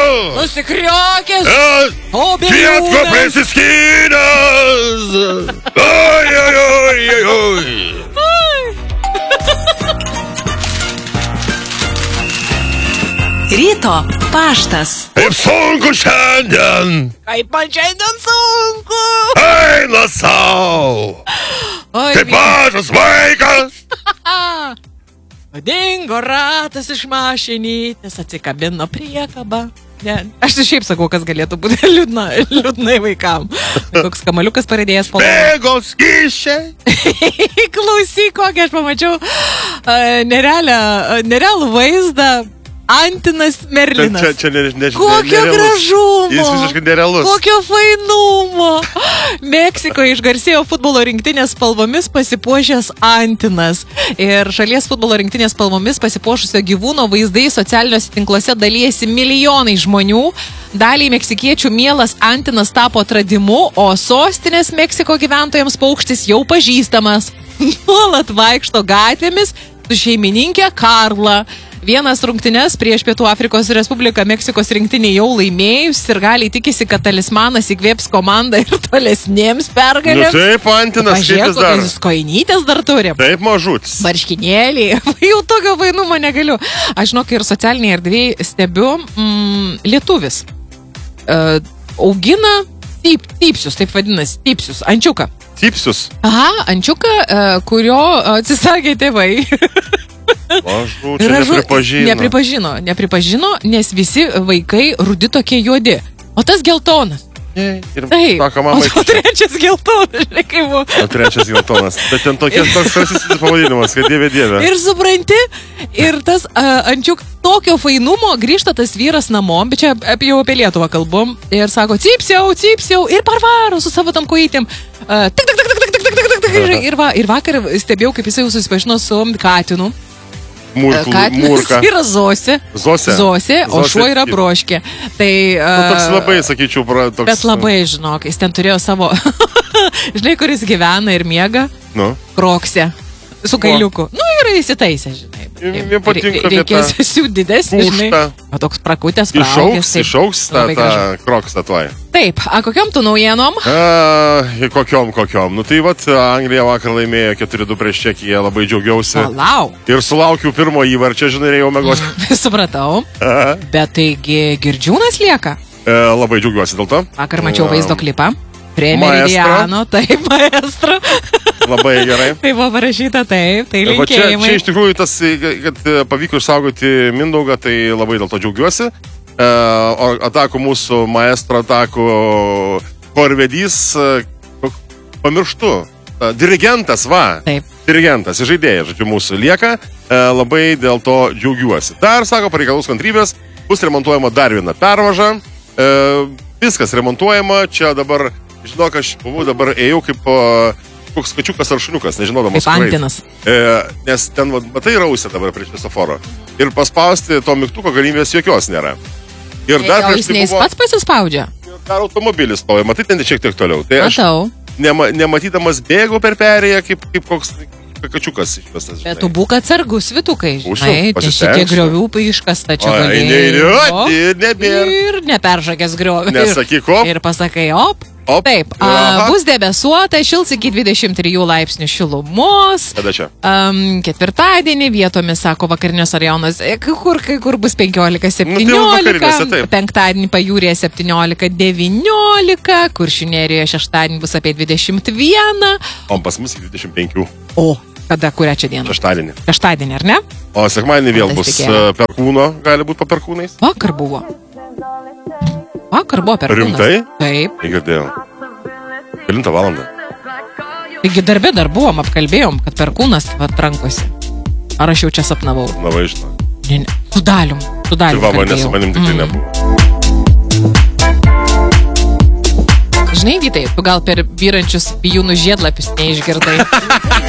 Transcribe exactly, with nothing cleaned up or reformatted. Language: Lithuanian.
Nusikriokis. Kietko prisiskynęs. Oi, oi, oi, oi, oi. Ryto paštas. Kaip sunku šiandien. Kaip man šiandien sunku. Eina sau. Kaip mažas vaikas. Dingo ratas iš mašinytės, atsikabino priekabą. Ne, aš tai šiaip sakau, kas galėtų būti liūdna, liūdnai vaikam. Koks kamaliukas paradėjęs po... Bėgo skyščiai. Klausyk, kokį aš pamačiau uh, nerealią, uh, nerealų vaizdą. Antinas Merlinas. Čia, čia ne, ne, Kokio nerealus. gražumo. Jis visiškai nerealus. Kokio fainumo. Meksikoje išgarsėjo futbolo rinktinės spalvomis pasipuošęs Antinas. Ir šalies futbolo rinktinės spalvomis pasipuošusio gyvūno vaizdai socialiniuose tinkluose dalyjasi milijonai žmonių. Daliai meksikiečių mielas Antinas tapo atradimu, o sostinės Meksiko gyventojams paukštis jau pažįstamas. Nuolat vaikšto gatvėmis su šeimininkė Karla. Vienas rungtynes prieš Pietų Afrikos Respubliką Meksikos rinktinė jau laimėjus ir galiai tikisi, kad talismanas įkvėps komandą ir tolesnėms pergalėms. Nu taip, Antinas, Pažiūrėk, kaip jis dar. kokias kojinytės dar turi. Taip, mažutis. Marškinėliai. Jau tokio vainumo negaliu. Aš žinok, ir socialiniai erdvėjai stebiu mm, lietuvis. Uh, augina typ, typsius, taip vadinasi, typsius, ančiuką. Typsius. Aha, ančiuką, uh, kurio atsisakė tėvai. Mažu, čia nepripažino. Nepripažino, nepripažino, nes visi vaikai rudi tokie juodi. O tas geltonas. Ir Taip, sako, mama, o trečias geltonas, žinai, kaip buvo. O trečias geltonas. Bet ten tokie toks rasis pavadinimas, kad dieve dieve. Ir supranti, ir tas uh, ančiuk tokio fainumo grįžta tas vyras namo, bet čia apie, jau apie Lietuvą kalbom, ir sako, cypsiau, cypsiau, ir parvaro su savo tam kojytėm. Uh, tik, tik, tik, tik, tik, tik, tik, tik, tik, ir, va, ir vakar stebėjau, kaip jisai susipažino su Katinu. Murkl, Katinas murka. yra Zosė. Zosė. Zosė, o Zosė šuo yra Broškė. Tai, Nu, toks labai, sakyčiau, pra, toks... bet labai, žinok, jis ten turėjo savo... žinai, kuris gyvena ir miega? Nu. Kroksė. Su kailiuku. Nu, yra įsitaisę, žinai. Jums patinka reikės siūt didesnį, žinai. Pūšta. O toks prakutės Išauks, praugęs. taip, išauks tą, labai tą gražu. kroksą tuoj. Taip, a kokiom tu naujienom? A, kokiom, kokiom. Nu tai vat, Anglija vakar laimėjo keturi du prieš Čekiją, labai džiaugiausi. Palau. Ir sulaukiau pirmo įvarčio, žinai, jau mėgoti. Supratau. Aha. Bet taigi Girdžiūnas lieka. E, labai džiaugiuosi dėl to. Vakar mačiau E, vaizdo klipą. Prie Maestro. Meridiano, taip, maestro. Labai gerai. Tai buvo parašyta taip, tai Va čia, linkėjimai. čia iš tikrųjų tas, kad pavyko išsaugoti Mindaugą, tai labai dėl to džiaugiuosi. E, o atakų mūsų maestro atakų korvedys, e, pamirštu, e, dirigentas, va. Taip. Dirigentas, žaidėjas, žodžiu, mūsų lieka. E, labai dėl to džiaugiuosi. Dar, sako, pareikalus kantrybės, bus remontuojama dar viena pervaža. E, viskas remontuojama, čia dabar, žinok, aš buvau dabar ėjau kaip uh, koks kačiukas ar šuniukas, nežinodamas. Kaip Antinas. E, nes ten, va, matai, rausė dabar prie šviesoforo. Ir paspausti to mygtuko galimybės jokios nėra. Ir dar O prieš jis tai ne jis buvo... pats pasispaudžia? Dar automobilis stovi, matai, ten šiek tiek toliau. Tai aš Matau. nema, nematydamas bėgau per perėją, kaip, kaip koks kačiukas išvestas. Bet tu būk atsargus, Vitukai. Būsiu, Žinai, nes šitie pasistengsiu. griovių paiškas tačiau Oi, galėjo. ne, ir nebėra. Ir neperžakės griovių. Nesakyk, op. Ir pasakai, op. Op. Taip, a, Aha. bus debesuota, šils iki dvidešimt trijų laipsnių šilumos. Kada čia? Um, ketvirtadienį vietomis, sako, vakarinės rajonas, e, kai kur, kai kur bus penkiolika Nu, tai septyniolika, vakarinėse, taip. penktadienį pajūrėje septyniolika devyniolika, Kuršių šeštadienį bus apie dvidešimt vieną. O pas mus dvidešimt penki. O, kada, kurią čia dieną? Šeštadienį. Šeštadienį, ar ne? O sekmadienį vėl bus Fantastikė. uh, perkūno, gali būti po perkūnais. Vakar buvo. Vakar buvo perkūnas. Rimtai? Taip. Negirdėjau. Kelintą valandą. Taigi darbė dar buvom, apkalbėjom, kad perkūnas vat rankosi. Ar aš jau čia sapnavau? Na va, žinau. Ne, ne. Su dalium. Su Tai dalium va, mane kalbėjau. su manim tikrai nebuvo. Žinai, Vytai, tu gal per vyrančius bijūnų žiedlapius neišgirdai.